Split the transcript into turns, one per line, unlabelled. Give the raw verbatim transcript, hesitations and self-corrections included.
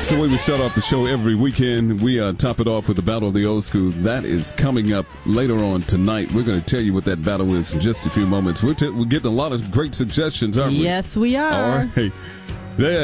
That's the way we start off the show every weekend. We uh, top it off with the Battle of the Old School. That is coming up later on tonight. We're going to tell you what that battle is in just a few moments. We're, t- we're getting a lot of great suggestions, aren't we?
Yes, we are.
All right. Yeah.